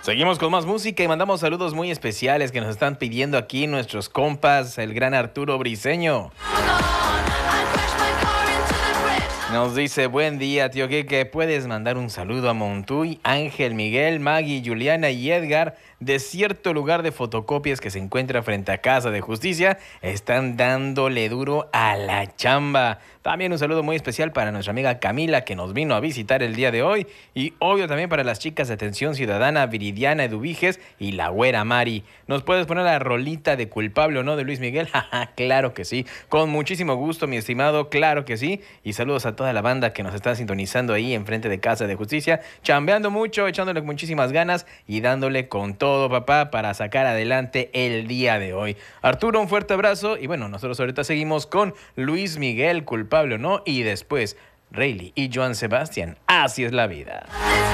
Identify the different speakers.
Speaker 1: Seguimos con más música y mandamos saludos muy especiales que nos están pidiendo aquí nuestros compas, el gran Arturo Briseño. Nos dice, buen día, tío Keke, ¿puedes mandar un saludo a Montuy, Ángel, Miguel, Maggie, Juliana y Edgar de cierto lugar de fotocopias que se encuentra frente a Casa de Justicia? Están dándole duro a la chamba. También un saludo muy especial para nuestra amiga Camila que nos vino a visitar el día de hoy y obvio también para las chicas de Atención Ciudadana Viridiana Eduviges y la güera Mari. ¿Nos puedes poner la rolita de Culpable o no de Luis Miguel? Claro que sí, con muchísimo gusto mi estimado, claro que sí. Y saludos a toda la banda que nos está sintonizando ahí enfrente de Casa de Justicia, chambeando mucho, echándole muchísimas ganas y dándole con todo, papá, para sacar adelante el día de hoy. Arturo, un fuerte abrazo y bueno, nosotros ahorita seguimos con Luis Miguel, Culpable o no, y después Rayleigh y Joan Sebastián. Así es la vida.